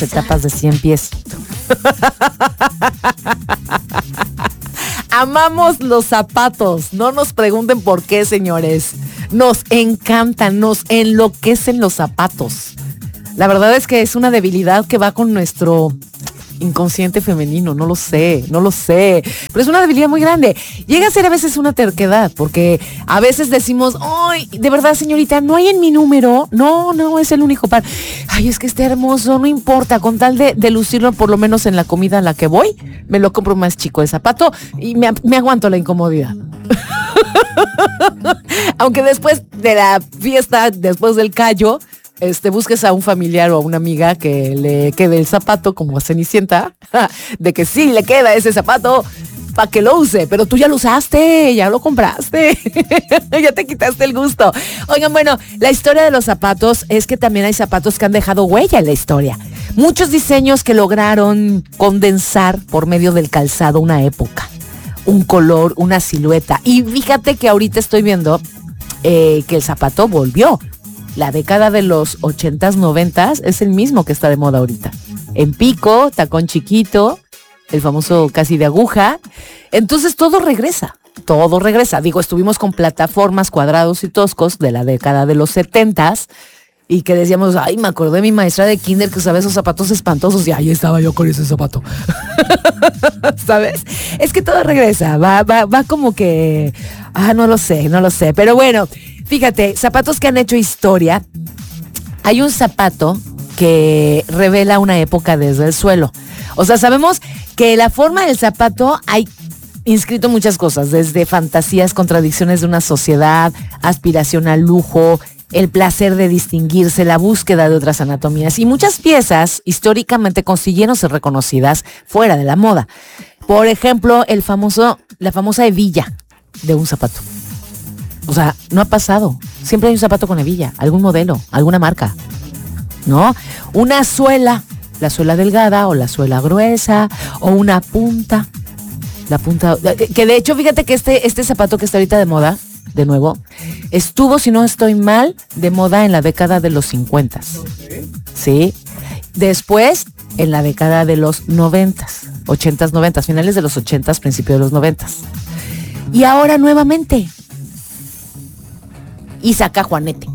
etapas de 100 pies. Amamos los zapatos. No nos pregunten por qué, señores. Nos encantan, nos enloquecen los zapatos. La verdad es que es una debilidad que va con nuestro inconsciente femenino, no lo sé, pero es una debilidad muy grande. Llega a ser a veces una terquedad, porque a veces decimos, ay, de verdad, señorita, no hay en mi número, no es el único par. Ay, es que está hermoso, no importa, con tal de lucirlo, por lo menos en la comida a la que voy, me lo compro más chico de zapato y me aguanto la incomodidad. Aunque después de la fiesta, después del callo, busques a un familiar o a una amiga que le quede el zapato como a Cenicienta, de que sí le queda ese zapato para que lo use, pero tú ya lo usaste, ya lo compraste, ya te quitaste el gusto. Oigan, bueno, la historia de los zapatos es que también hay zapatos que han dejado huella en la historia. Muchos diseños que lograron condensar por medio del calzado una época, un color, una silueta. Y fíjate que ahorita estoy viendo que el zapato volvió. La década de los 80s, 90s es el mismo que está de moda ahorita. En pico, tacón chiquito, el famoso casi de aguja. Entonces todo regresa. Digo, estuvimos con plataformas cuadrados y toscos de la década de los 70s y que decíamos, ay, me acordé de mi maestra de kinder que usaba esos zapatos espantosos y ahí estaba yo con ese zapato. ¿Sabes? Es que todo regresa, va como que, no lo sé, pero bueno. Fíjate, zapatos que han hecho historia. Hay un zapato que revela una época desde el suelo. O sea, sabemos que la forma del zapato hay inscrito muchas cosas, desde fantasías, contradicciones de una sociedad, aspiración al lujo, el placer de distinguirse, la búsqueda de otras anatomías. Y muchas piezas históricamente consiguieron ser reconocidas fuera de la moda. Por ejemplo, la famosa hebilla de un zapato. O sea, no ha pasado. Siempre hay un zapato con hebilla, algún modelo, alguna marca, ¿no? Una suela, la suela delgada o la suela gruesa, o una punta. La punta, que de hecho, fíjate que este zapato que está ahorita de moda, de nuevo, estuvo, si no estoy mal, de moda en la década de los 50s. Okay. Sí. Después, en la década de los 90s, 80s, 90s, finales de los 80s, principios de los 90s. Y ahora nuevamente. Y saca Juanete.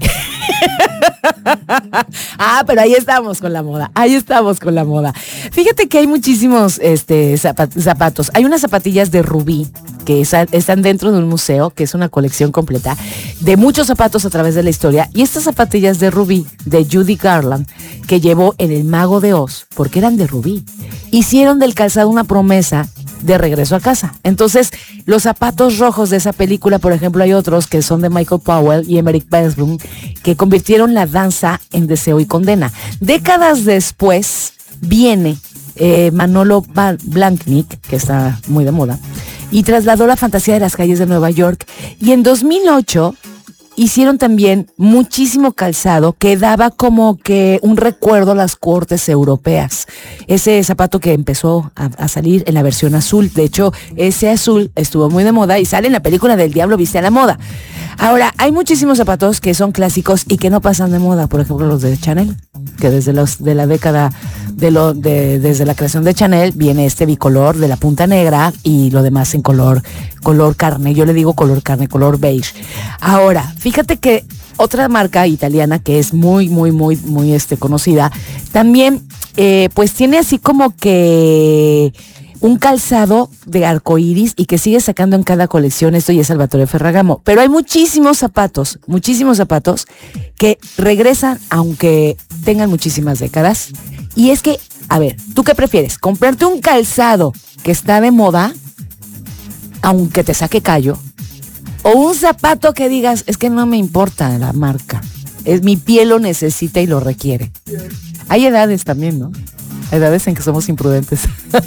Pero ahí estamos con la moda. Fíjate que hay muchísimos zapatos. Hay unas zapatillas de rubí que están dentro de un museo, que es una colección completa de muchos zapatos a través de la historia. Y estas zapatillas de rubí de Judy Garland, que llevó en El Mago de Oz, porque eran de rubí, hicieron del calzado una promesa de regreso a casa. Entonces, los zapatos rojos de esa película, por ejemplo, hay otros que son de Michael Powell y Emmerich Bensblum, que convirtieron la danza en deseo y condena. Décadas después viene Manolo Blahnik, que está muy de moda, y trasladó la fantasía de las calles de Nueva York. Y en 2008 hicieron también muchísimo calzado que daba como que un recuerdo a las cortes europeas. Ese zapato que empezó a salir en la versión azul. De hecho, ese azul estuvo muy de moda y sale en la película del Diablo Viste a la Moda. Ahora, hay muchísimos zapatos que son clásicos y que no pasan de moda. Por ejemplo, los de Chanel, que desde la década desde la creación de Chanel viene este bicolor de la punta negra y lo demás en color carne. Yo le digo color carne, color beige. Ahora, fíjate que otra marca italiana que es muy conocida, también pues tiene así como que un calzado de arcoíris y que sigue sacando en cada colección. Esto y es Salvatore Ferragamo. Pero hay muchísimos zapatos que regresan aunque tengan muchísimas décadas. Y es que, a ver, ¿tú qué prefieres? ¿Comprarte un calzado que está de moda, aunque te saque callo? ¿O un zapato que digas, es que no me importa la marca, mi piel lo necesita y lo requiere? Hay edades también, ¿no? Edades en que somos imprudentes.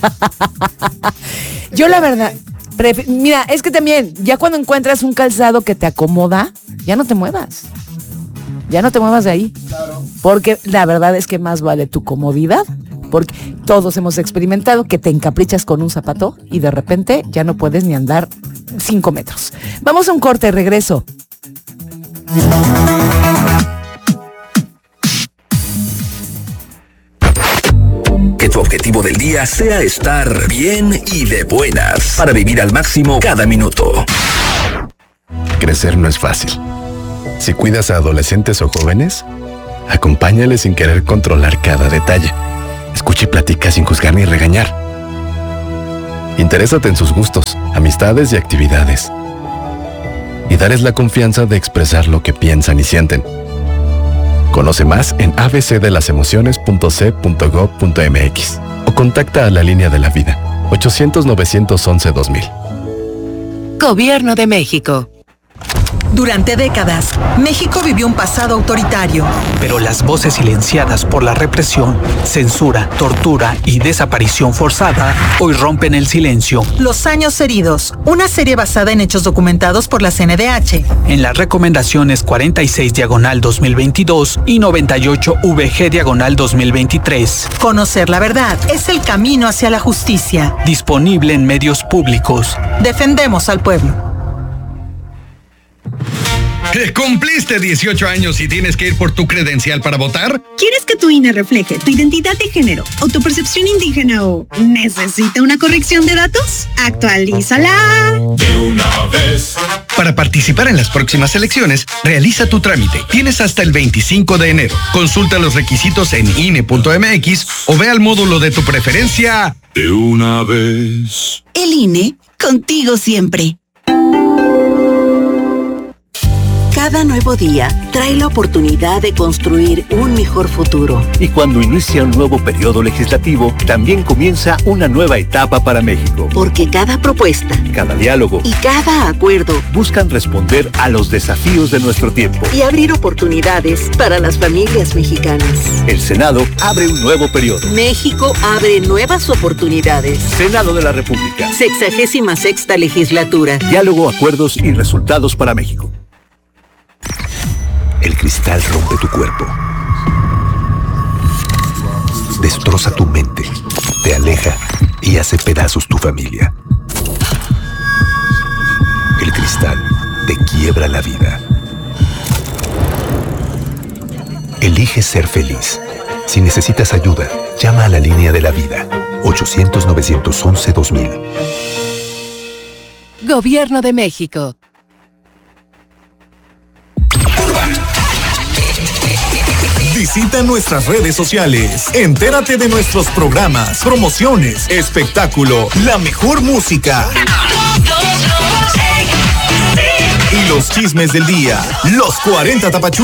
Yo la verdad, mira, es que también, ya cuando encuentras un calzado que te acomoda, ya no te muevas. Ya no te muevas de ahí. Claro. Porque la verdad es que más vale tu comodidad. Porque todos hemos experimentado que te encaprichas con un zapato y de repente ya no puedes ni andar 5 metros. Vamos a un corte, regreso. Que tu objetivo del día sea estar bien y de buenas para vivir al máximo cada minuto. Crecer no es fácil. Si cuidas a adolescentes o jóvenes, acompáñales sin querer controlar cada detalle. Escucha y platica sin juzgar ni regañar. Interésate en sus gustos, amistades y actividades. Y darles la confianza de expresar lo que piensan y sienten. Conoce más en abcdelasemociones.c.gov.mx o contacta a la Línea de la Vida, 800-911-2000. Gobierno de México. Durante décadas, México vivió un pasado autoritario. Pero las voces silenciadas por la represión, censura, tortura y desaparición forzada hoy rompen el silencio. Los años heridos, una serie basada en hechos documentados por la CNDH. En las recomendaciones 46/2022 y 98/VG/2023. Conocer la verdad es el camino hacia la justicia. Disponible en medios públicos. Defendemos al pueblo. ¿Cumpliste 18 años y tienes que ir por tu credencial para votar? ¿Quieres que tu INE refleje tu identidad de género o tu percepción indígena o necesita una corrección de datos? ¡Actualízala! De una vez. Para participar en las próximas elecciones, realiza tu trámite. Tienes hasta el 25 de enero. Consulta los requisitos en INE.mx o ve al módulo de tu preferencia. De una vez. El INE, contigo siempre. Cada nuevo día trae la oportunidad de construir un mejor futuro. Y cuando inicia un nuevo periodo legislativo, también comienza una nueva etapa para México. Porque cada propuesta, cada diálogo y cada acuerdo buscan responder a los desafíos de nuestro tiempo y abrir oportunidades para las familias mexicanas. El Senado abre un nuevo periodo. México abre nuevas oportunidades. Senado de la República. 66ª legislatura. Diálogo, acuerdos y resultados para México. El cristal rompe tu cuerpo, destroza tu mente, te aleja y hace pedazos tu familia. El cristal te quiebra la vida. Elige ser feliz. Si necesitas ayuda, llama a la Línea de la Vida, 800-911-2000. Gobierno de México. Visita nuestras redes sociales. Entérate de nuestros programas, promociones, espectáculo, la mejor música y los chismes del día. Los 40 Tapachula.